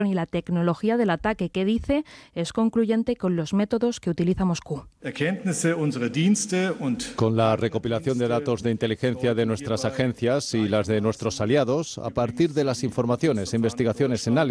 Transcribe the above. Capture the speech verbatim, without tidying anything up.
y la tecnología del ataque, que dice es concluyente con los métodos que utiliza Moscú. Con la recopilación de datos de inteligencia de nuestras agencias y las de nuestros aliados, a partir de las informaciones e investigaciones en